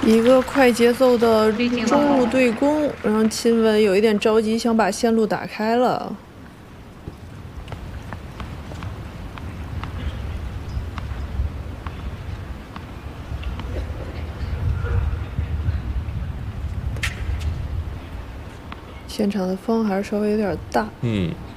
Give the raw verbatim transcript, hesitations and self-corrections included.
一个快节奏的中路对攻，让亲吻有一点着急，想把线路打开了。现场的风还是稍微有点大。 嗯。